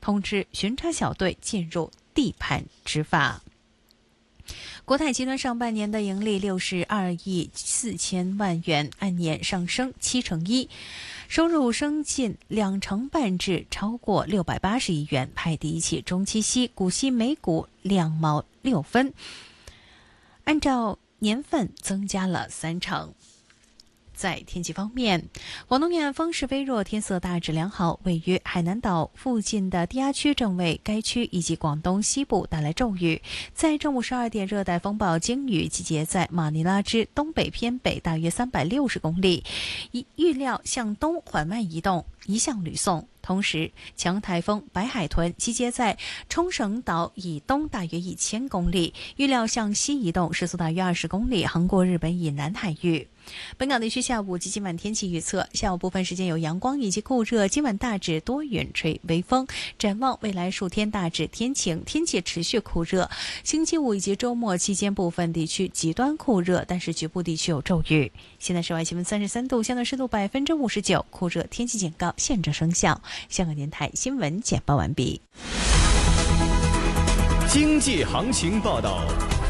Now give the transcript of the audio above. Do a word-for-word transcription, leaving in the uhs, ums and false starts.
通知巡查小队进入地盘执法。国泰集团上半年的盈利六十二亿四千万元，按年上升七成一，收入升近两成半至超过六百八十亿元，派第一期中期息，股息每股两毛六分，按照年份增加了三成。在天气方面，广东沿岸风势微弱，天色大致良好。位于海南岛附近的低压区正为该区以及广东西部带来骤雨。在正午十二点，热带风暴鲸鱼集结在马尼拉之东北偏北大约三百六十公里，预料向东缓慢移动，移向吕宋。同时，强台风白海豚集结在冲绳岛以东大约一千公里，预料向西移动，时速大约二十公里，横过日本以南海域。本港地区下午及今晚天气预测：下午部分时间有阳光以及酷热，今晚大致多云，吹微风。展望未来数天大致天晴，天气持续酷热。星期五以及周末期间，部分地区极端酷热，但是局部地区有骤雨。现在室外气温三十三度，相对湿度百分之五十九，酷热天气警告现正生效。香港电台新闻简报完毕。 经济行情报道。